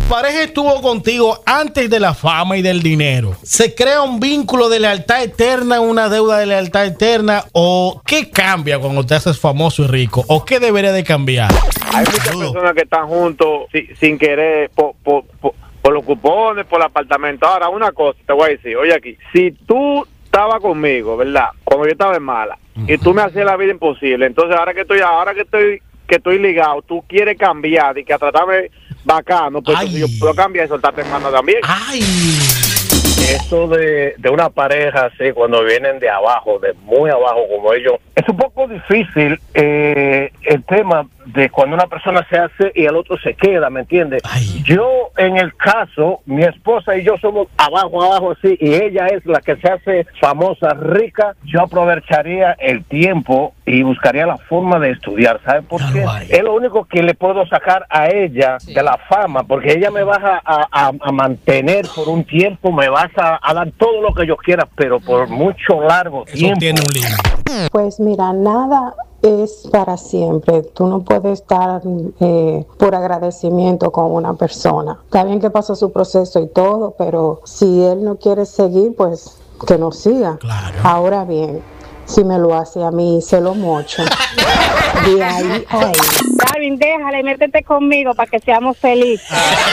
pareja estuvo contigo antes de la fama y del dinero, ¿se crea un vínculo de lealtad eterna, una deuda de lealtad eterna? ¿O qué cambia cuando te haces famoso y rico? ¿O qué debería de cambiar? Hay muchas personas que están juntos sin querer por los cupones, por el apartamento. Ahora, una cosa te voy a decir, oye aquí, si tú estabas conmigo, ¿verdad? Cuando yo estaba en mala, y tú me hacías la vida imposible, entonces ahora que estoy ligado, tú quieres cambiar y que a tratarme bacano, pues entonces yo puedo cambiar y soltarte en mano también. Ay. Eso de una pareja así, cuando vienen de abajo, de muy abajo como ellos, es un poco difícil el tema de cuando una persona se hace y el otro se queda, ¿me entiendes? Yo, en el caso, mi esposa y yo somos abajo así, y ella es la que se hace famosa, rica. Yo aprovecharía el tiempo y buscaría la forma de estudiar, ¿sabes por qué? Es lo único que le puedo sacar a ella de la fama, porque ella me va a mantener por un tiempo, me vas a dar todo lo que yo quiera, pero por mucho largo tiempo. Eso tiene un límite. Pues mira, nada es para siempre. Tú no puedes estar por agradecimiento con una persona. Está bien que pasó su proceso y todo, pero si él no quiere seguir, pues que no siga. Claro. Ahora bien, si me lo hace a mí, se lo mocho. De ahí a ahí. Darwin, déjale, métete conmigo para que seamos felices.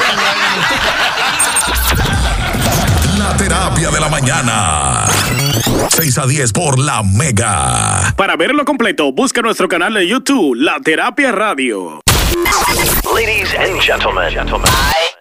La terapia de la mañana. 6 a 10 por La Mega. Para verlo completo, busca nuestro canal de YouTube, La Terapia Radio. Ladies and gentlemen,